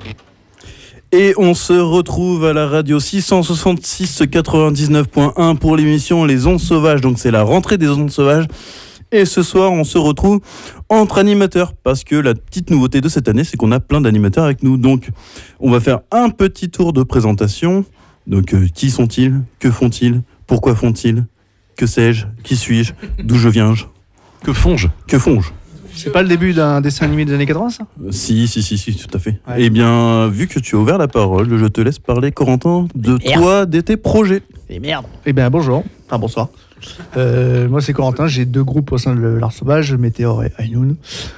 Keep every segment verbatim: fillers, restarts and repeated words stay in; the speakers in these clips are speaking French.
Et on se retrouve à la radio six cent soixante-six quatre-vingt-dix-neuf point un pour l'émission Les Ondes Sauvages. Donc c'est la rentrée des Ondes Sauvages. Et ce soir, on se retrouve entre animateurs. Parce que la petite nouveauté de cette année, c'est qu'on a plein d'animateurs avec nous. Donc on va faire un petit tour de présentation. Donc euh, qui sont-ils ? Que font-ils ? Pourquoi font-ils ? Que sais-je ? Qui suis-je ? D'où je viens-je ? Que font-je ? Que font-je ? C'est pas le début d'un dessin animé des années quatre-vingts, ça ? Si, si, si, si, tout à fait. Ouais. Eh bien, vu que tu as ouvert la parole, je te laisse parler, Corentin, de Merde. toi, de tes projets. Et merde. Eh bien, bonjour. Enfin, bonsoir. Euh, moi, c'est Corentin. J'ai deux groupes au sein de l'Art Sauvage, Météor et Ainoun.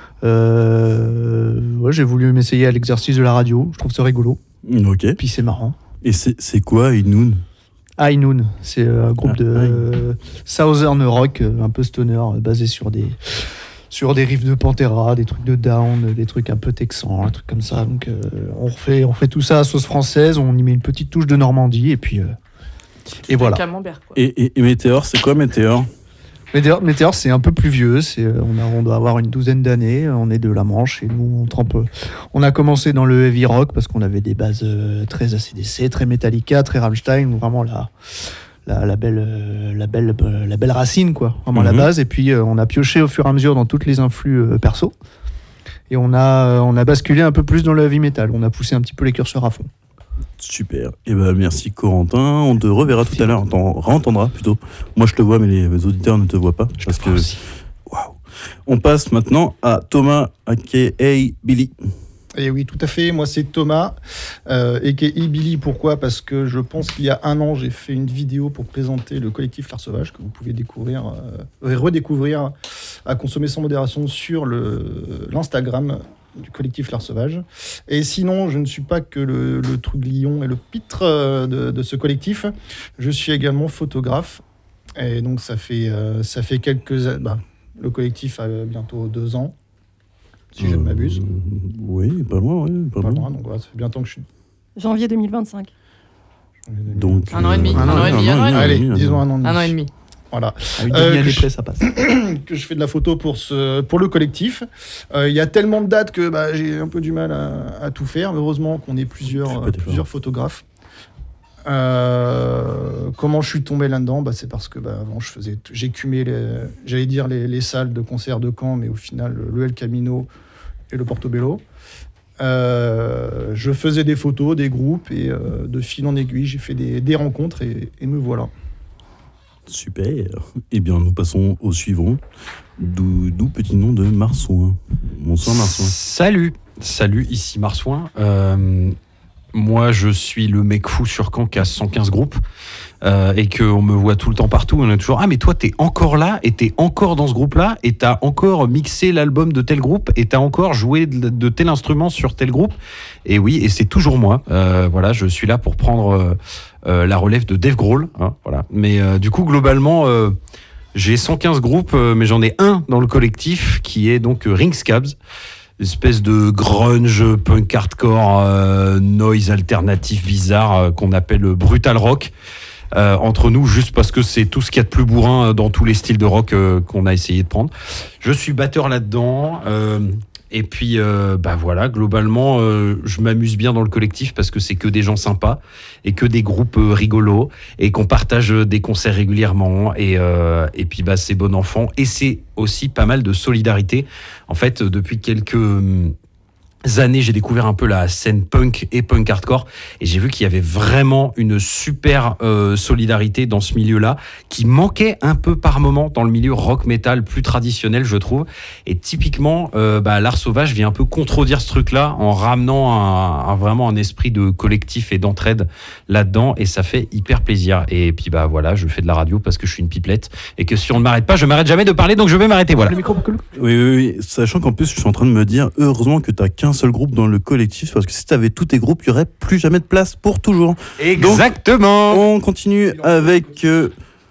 Euh, ouais, j'ai voulu m'essayer à l'exercice de la radio. Je trouve ça rigolo. Ok. Puis c'est marrant. Et c'est, c'est quoi, Inoun ? Ainoun, c'est un groupe Ah, de euh, Southern Rock, euh, un peu stoner, euh, basé sur des, sur des riffs de Pantera, des trucs de Down, des trucs un peu texans, un truc comme ça. Donc euh, on, refait, on fait tout ça à sauce française, on y met une petite touche de Normandie, et puis... Euh, et voilà. Camembert, quoi. Et, et, et Météor, c'est quoi Météor ? Météor, Météor, c'est un peu plus vieux, c'est, euh, on, a, on doit avoir une douzaine d'années, on est de la Manche, et nous, on trempe... On a commencé dans le heavy rock, parce qu'on avait des bases euh, très A C D C, très Metallica, très Rammstein, vraiment la, la, la, belle, euh, la, belle, euh, la belle racine, quoi, vraiment Mhm. la base, et puis euh, on a pioché au fur et à mesure dans toutes les influx euh, perso, et on a, euh, on a basculé un peu plus dans le heavy metal, on a poussé un petit peu les curseurs à fond. Super. Et ben merci, Corentin. On te reverra tout à l'heure. On t'en réentendra plutôt. Moi, je te vois, mais les auditeurs ne te voient pas. Parce que... Waouh. On passe maintenant à Thomas, aka Billy. Et oui, tout à fait. Moi, c'est Thomas, euh, aka Billy. Pourquoi ? Parce que je pense qu'il y a un an, j'ai fait une vidéo pour présenter le collectif L'Art Sauvage, que vous pouvez découvrir, euh, redécouvrir à consommer sans modération sur le, l'Instagram du collectif L'Art Sauvage. Et sinon, je ne suis pas que le, le trublion et le pitre euh, de, de ce collectif. Je suis également photographe. Et donc, ça fait, euh, ça fait quelques années. Bah, le collectif a bientôt deux ans, si je ne m'abuse. Euh, oui, pas loin, oui, pas, Pas loin. loin, donc voilà, ça fait bientôt que je suis. Janvier deux mille vingt-cinq. Donc, Un an et demi, euh, un an et demi, un an et demi. Allez, un an et disons demi. un an et demi. Un an et demi. Voilà. À une Euh, demi-année que près, je- ça passe. que je fais de la photo pour, ce, pour le collectif. Euh, Il y a tellement de dates que bah, j'ai un peu du mal à, à tout faire. Heureusement qu'on est Tu plusieurs, fais pas euh, d'efforts. plusieurs photographes. Euh, comment je suis tombé là-dedans ? Bah, c'est parce que bah, avant, je faisais, t- j'écumais, les, j'allais dire, les, les salles de concert de Caen, mais au final, le El Camino et le Portobello. Euh, je faisais des photos, des groupes, et euh, de fil en aiguille, j'ai fait des, des rencontres, et, et me voilà. Super. Eh bien, nous passons au suivant. D'où, d'où petit nom de Marsouin. Bonsoir, Marsouin. Salut, salut, ici Marsouin. Euh, moi, je suis le mec fou sur Caen qui a cent quinze groupes euh, et qu'on me voit tout le temps partout. On est toujours, ah mais toi, t'es encore là et t'es encore dans ce groupe-là et t'as encore mixé l'album de tel groupe et t'as encore joué de, de tel instrument sur tel groupe. Et oui, et c'est toujours moi. Euh, voilà, je suis là pour prendre euh, euh, la relève de Dave Grohl. Hein, voilà. Mais euh, du coup, globalement... Euh, j'ai cent quinze groupes, euh, mais j'en ai un dans le collectif qui est donc euh, Ringscabs, espèce de grunge, punk hardcore, euh, noise alternatif bizarre euh, qu'on appelle euh, brutal rock. Euh, entre nous, juste parce que c'est tout ce qu'il y a de plus bourrin euh, dans tous les styles de rock euh, qu'on a essayé de prendre. Je suis batteur là-dedans. Euh, et puis, euh, bah voilà, globalement, euh, je m'amuse bien dans le collectif parce que c'est que des gens sympas et que des groupes euh, rigolos et qu'on partage des concerts régulièrement. Et, euh, et puis, bah, c'est bon enfant. Et c'est aussi pas mal de solidarité. En fait, depuis quelques... Hum, années, j'ai découvert un peu la scène punk et punk hardcore et j'ai vu qu'il y avait vraiment une super euh, solidarité dans ce milieu-là qui manquait un peu par moment dans le milieu rock metal plus traditionnel, je trouve. Et typiquement, euh, bah, l'Art Sauvage vient un peu contredire ce truc-là en ramenant un, un, vraiment un esprit de collectif et d'entraide là-dedans et ça fait hyper plaisir. Et puis bah voilà, je fais de la radio parce que je suis une pipelette et que si on ne m'arrête pas, je m'arrête jamais de parler, donc je vais m'arrêter. Voilà. Le micro, Oui, oui, oui. Sachant qu'en plus, je suis en train de me dire, heureusement que t'as qu'un seul groupe dans le collectif, parce que si t'avais tous tes groupes, il n'y aurait plus jamais de place pour toujours. Exactement. Donc, on continue avec euh,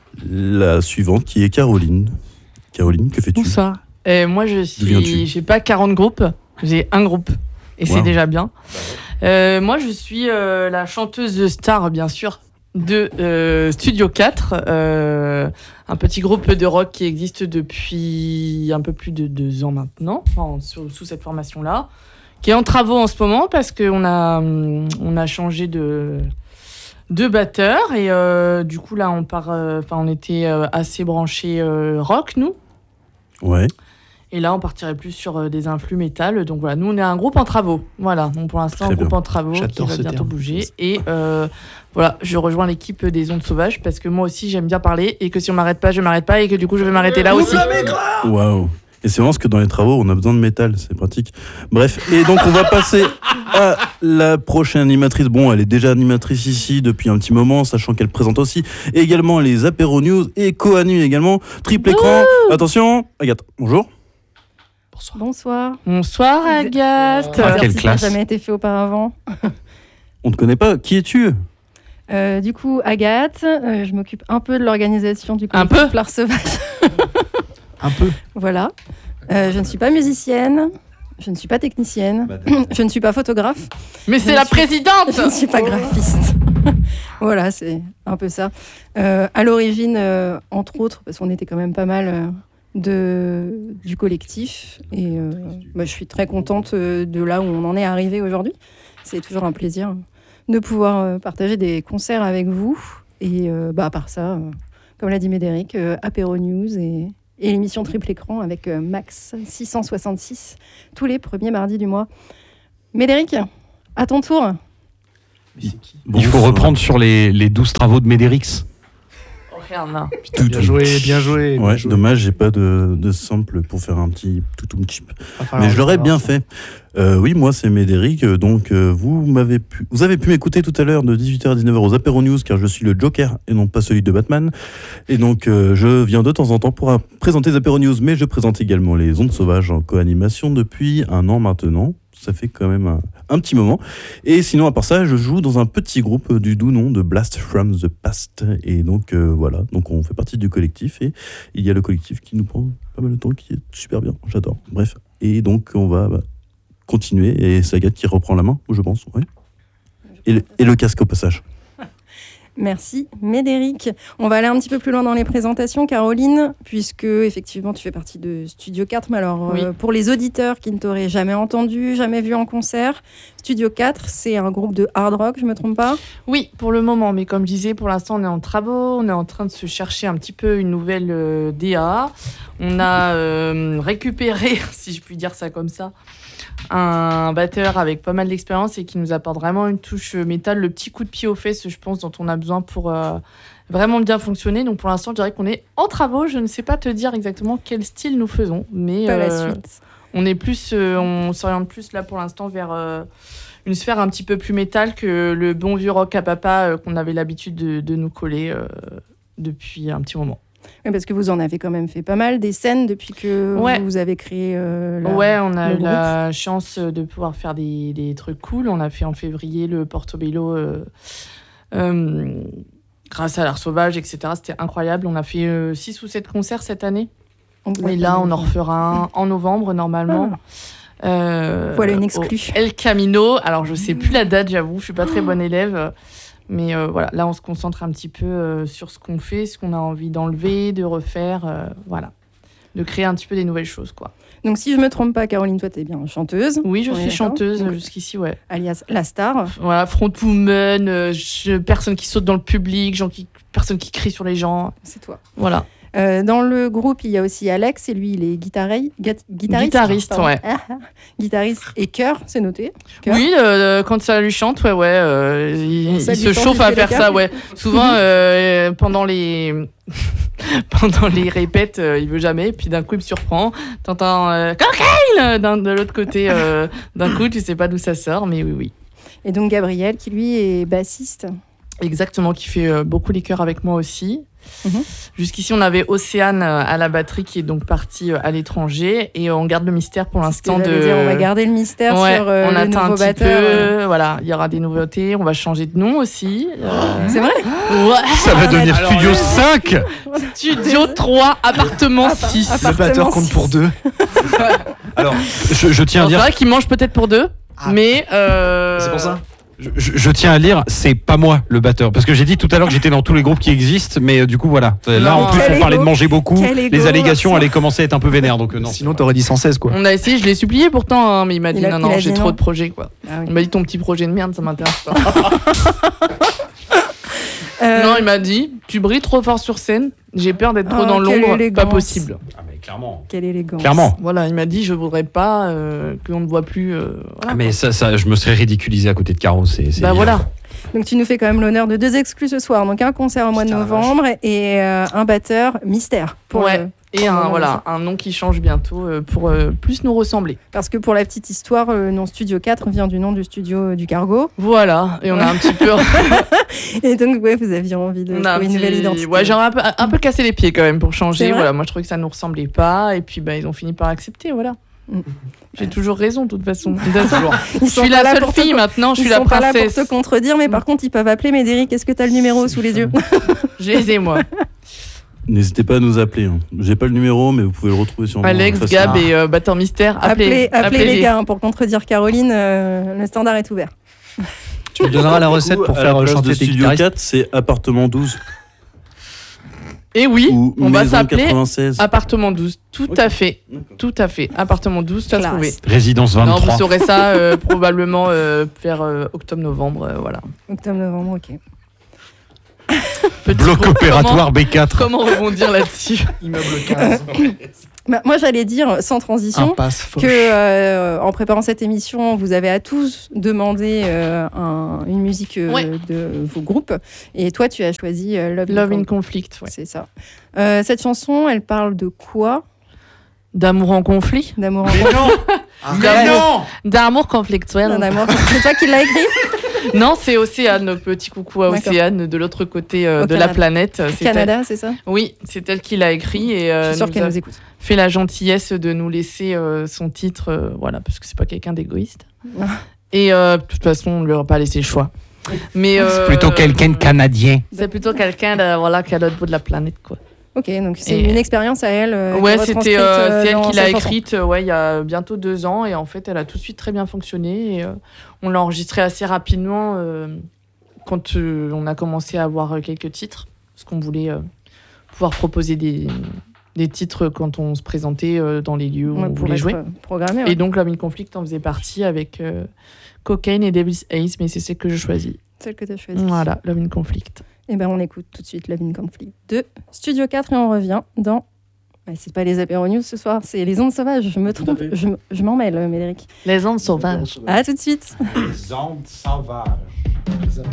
la suivante qui est Caroline. Caroline, que fais-tu ? Bonsoir. Euh, moi, je D'où viens-tu ? suis. J'ai pas quarante groupes, j'ai un groupe. Et Wow. c'est déjà bien. Euh, moi, je suis euh, la chanteuse star, bien sûr, de euh, Studio quatre, euh, un petit groupe de rock qui existe depuis un peu plus de deux ans maintenant, enfin, sous, sous cette formation-là, qui est en travaux en ce moment parce qu'on a, on a changé de, de batteur. Et euh, du coup, là, on, part, euh, on était euh, assez branchés euh, rock, nous. Ouais. Et là, on partirait plus sur euh, des influx métal. Donc voilà, nous, on est un groupe en travaux. Voilà, donc pour l'instant, Très un groupe bien. en travaux J'adore qui va ce bientôt terme. bouger. Et euh, voilà, je rejoins l'équipe des Ondes Sauvages parce que moi aussi, j'aime bien parler et que si on m'arrête pas, je m'arrête pas et que du coup, je vais m'arrêter là aussi. Waouh. Et c'est vraiment ce que dans les travaux, on a besoin de métal, c'est pratique. Bref, et donc on va passer à la prochaine animatrice. Bon, elle est déjà animatrice ici depuis un petit moment, sachant qu'elle présente aussi également les Apéro News et co-anime également Triple Écran. Attention, Agathe, bonjour. Bonsoir. Bonsoir, Agathe. Ah, quelle Exercice classe. n'a jamais été fait auparavant. On ne te connaît pas, qui es-tu ? Euh, du coup, Agathe, euh, je m'occupe un peu de l'organisation du Un collectif peu Fleurs Sauvages. Un peu. Voilà. Euh, je ne suis pas musicienne, je ne suis pas technicienne, je ne suis pas photographe, Mais c'est Je la suis- présidente. je ne suis pas graphiste. Voilà, c'est un peu ça. Euh, à l'origine, euh, entre autres, parce qu'on était quand même pas mal euh, de, du collectif, et euh, bah, je suis très contente euh, de là où on en est arrivé aujourd'hui. C'est toujours un plaisir de pouvoir euh, partager des concerts avec vous. Et euh, bah, à part ça, euh, comme l'a dit Médéric, euh, Apéro News et, et l'émission Triple Écran avec euh, Max six cent soixante-six tous les premiers mardis du mois. Médéric, à ton tour. Il faut reprendre sur les, les douze travaux de Médérix. Oh, regarde là. Bien joué, bien joué. bien Ouais, joué. dommage, j'ai pas de, de sample pour faire un petit toutoum chip. Va falloir Mais je l'aurais le bien savoir, fait. Euh, oui, moi c'est Médéric, euh, donc euh, vous m'avez pu, vous avez pu m'écouter tout à l'heure de dix-huit heures à dix-neuf heures aux Apéro News car je suis le Joker et non pas celui de Batman. Et donc euh, je viens de temps en temps pour euh, présenter les Apéro News, mais je présente également les Ondes Sauvages en co-animation depuis un an maintenant. Ça fait quand même un, un petit moment. Et sinon, à part ça, je joue dans un petit groupe euh, du doux nom de Blast from the Past. Et donc euh, voilà, donc on fait partie du collectif et il y a le collectif qui nous prend pas mal de temps, qui est super bien. J'adore. Bref, et donc on va bah, continuer et c'est Agathe qui reprend la main, je pense. Ouais. Et, le, et le casque au passage. Merci Médéric. On va aller un petit peu plus loin dans les présentations, Caroline, puisque effectivement tu fais partie de Studio quatre. Mais alors, Oui. euh, pour les auditeurs qui ne t'auraient jamais entendu, jamais vu en concert, Studio quatre, c'est un groupe de hard rock, je me trompe pas? Oui, pour le moment, mais comme je disais, pour l'instant, on est en travaux, on est en train de se chercher un petit peu une nouvelle euh, D A. On a euh, récupéré, si je puis dire ça comme ça, un batteur avec pas mal d'expérience et qui nous apporte vraiment une touche métal, le petit coup de pied aux fesses, je pense, dont on a besoin pour euh, vraiment bien fonctionner. Donc pour l'instant, je dirais qu'on est en travaux. Je ne sais pas te dire exactement quel style nous faisons, mais Pas la euh, suite. on est plus, euh, on s'oriente plus là pour l'instant vers euh, une sphère un petit peu plus métal que le bon vieux rock à papa euh, qu'on avait l'habitude de, de nous coller euh, depuis un petit moment. Oui, parce que vous en avez quand même fait pas mal, des scènes depuis que Ouais. vous avez créé euh, la- Ouais, on a le eu la chance de pouvoir faire des, des trucs cool. On a fait en février le Portobello euh, euh, grâce à l'Art Sauvage, et cetera. C'était incroyable. On a fait euh, six ou sept concerts cette année. On vous a Et pas là, on mal en fait. refera un en novembre normalement. Euh, Voilà une au exclue. El Camino. Alors, je sais plus la date, j'avoue. Je suis pas très bonne élève. Mais euh, voilà, là, on se concentre un petit peu euh, sur ce qu'on fait, ce qu'on a envie d'enlever, de refaire. euh, voilà. De créer un petit peu des nouvelles choses, quoi. Donc si je me trompe pas, Caroline, toi t'es bien chanteuse. Oui, je On est suis d'accord. chanteuse Donc, jusqu'ici, ouais. alias la star. Voilà, frontwoman, euh, je- personne qui saute dans le public, gens qui, personne qui crie sur les gens. C'est toi. Voilà. Euh, dans le groupe, il y a aussi Alex, et lui, il est guitarei- gat- guitariste. Guitariste, pardon. ouais. Ah, ah. Guitariste et chœur, c'est noté. Chœur. Oui, euh, quand ça lui chante, ouais, ouais, euh, il, Ça il lui se tend chauffe à jusqu'à faire les ça, câbles. ouais. Souvent, euh, pendant les pendant les répètes, euh, il veut jamais, puis d'un coup, il me surprend. T'entends euh, cocaine d'un- de l'autre côté, euh, d'un coup, tu sais pas d'où ça sort, mais oui, oui. Et donc Gabriel, qui lui est bassiste. Exactement, qui fait euh, beaucoup les chœurs avec moi aussi. Mhm. Jusqu'ici, on avait Océane euh, à la batterie qui est donc partie euh, à l'étranger et on garde le mystère pour C'est ce que l'instant j'allais de. dire, on va garder le mystère Ouais, sur euh, on le attend un nouveau petit batteur. euh. peu. Voilà, il y aura des nouveautés. On va changer de nom aussi. Euh, C'est vrai? ouais. Ça va devenir Alors Studio là- cinq. Studio trois, appartement six. Appartement Le batteur compte six. pour deux. Alors, je, je tiens à Alors, C'est dire. vrai qu'il mange peut-être pour deux, Ah. mais. euh, C'est pour ça Je, je- je tiens à lire, c'est pas moi le batteur. Parce que j'ai dit tout à l'heure que j'étais dans tous les groupes qui existent, mais euh, du coup, voilà. Là, Non, en plus, quel on parlait égo. de manger beaucoup. Quel égo, Les allégations Vincent. allaient commencer à être un peu vénères, donc euh, non. Sinon, t'aurais dit cent seize, quoi. On a essayé, je l'ai supplié pourtant, hein, mais il m'a dit Il a- non, il non, a j'ai dit trop non. de projets, quoi. Ah oui. Il m'a dit ton petit projet de merde, ça m'intéresse pas. Euh, Non, il m'a dit tu brilles trop fort sur scène, j'ai peur d'être trop Oh, dans quelle l'ombre, pas élégance. possible. Ah, mais clairement. Quelle élégance. Clairement. Voilà, il m'a dit je voudrais pas euh, qu'on ne voit plus. euh, voilà, Ah, mais ça, ça, je me serais ridiculisé à côté de Caro. C'est, c'est bah évident. voilà. Donc tu nous fais quand même l'honneur de deux exclus ce soir. Donc un concert au mois de Putain, la novembre et euh, un batteur mystère. Pour Ouais. le- Et pour un, le- voilà, un nom qui change bientôt euh, pour euh, plus nous ressembler. Parce que pour la petite histoire, le nom Studio quatre vient du nom du studio du Cargo. Voilà, et on a un petit peu. Et donc ouais, vous aviez envie de on a un trouver une petit- nouvelle identité. Ouais, j'aurais un peu, un peu cassé les pieds quand même pour C'est changer. vrai Voilà, moi je trouvais que ça nous ressemblait pas, et puis bah, ils ont fini par accepter, voilà. Mm. J'ai toujours raison, de toute façon. Ils Je sont suis pas la là seule pour te fille con- maintenant, je Ils suis la sont pas là pour princesse. te contredire, mais Mm. par contre ils peuvent appeler Médéric. Est-ce que t'as le numéro sous les yeux? Je les ai, moi. N'hésitez pas à nous appeler. Hein. J'ai pas le numéro, mais vous pouvez le retrouver sur Alex, Gab et euh, Batteur Mystère, Appelez, appelez, appelez les gars hein, pour contredire Caroline. euh, le standard est ouvert. Tu lui donneras la recette pour faire euh, chanter tes Studio guitaristes. quatre, c'est appartement douze. Et oui, Ou on va maison s'appeler quatre-vingt-seize. Appartement douze. Tout Ok. à fait. D'accord. Tout à fait. Appartement douze, t'as Classe. trouvé. Résidence Non, vous vingt-trois. saurez ça euh, probablement euh, vers euh, octobre-novembre. euh, voilà. Octobre-novembre, ok. Petit Bloc groupe, opératoire B quatre. Comment, comment rebondir là-dessus? Immeuble quinze. Bah, moi j'allais dire sans transition. Impasse Foch. que euh, en préparant cette émission, vous avez à tous demandé euh, un- une musique euh, Ouais. de vos groupes. Et toi, tu as choisi euh, Love, Love in in Conflict, ouais. C'est ça. Euh, cette chanson, elle parle de quoi? D'amour en conflit. D'amour en Mais non Mais non D'amour conflictuel. Un amour. C'est toi qui l'as écrit? Non, c'est Océane. Petit coucou à D'accord. Océane, de l'autre côté euh, Au de la Canada. planète. C'est Canada, c'est ça? elle- Oui, c'est elle qui l'a écrit et Je euh, suis sûre nous qu'elle a nous écoute. fait la gentillesse de nous laisser euh, son titre, euh, voilà, parce que c'est pas quelqu'un d'égoïste. Ah. Et euh, de toute façon, on lui aura pas laissé le choix. Mais C'est euh, plutôt quelqu'un de canadien. C'est plutôt quelqu'un de, voilà, qui est à l'autre bout de la planète, quoi. Ok, donc c'est Et- une expérience à elle. euh, Ouais, qui est c'était retranscrite, euh, euh, c'est elle dans qui l'a cette chanson. écrite euh, ouais, il y a bientôt deux ans et en fait elle a tout de suite très bien fonctionné et euh, on l'a enregistrée assez rapidement euh, quand euh, on a commencé à avoir euh, quelques titres parce qu'on voulait euh, pouvoir proposer des, des titres quand on se présentait euh, dans les lieux où Ouais, on pour voulait être, jouer. euh, programmé. ouais. Et donc Love in Conflict en faisait partie avec euh, Cocaine et Devil's Ace, mais c'est celle que je choisis. Celle que tu as choisie. Voilà, Love in Conflict. Et ben on écoute tout de suite Love in Conflict de Studio quatre et on revient dans. Ouais, c'est pas les apéros news ce soir, c'est les ondes sauvages. Je me Tout à trompe, fait. je, m- je m'en mêle, Médéric. Les ondes sauvages. À tout de suite. Les ondes sauvages.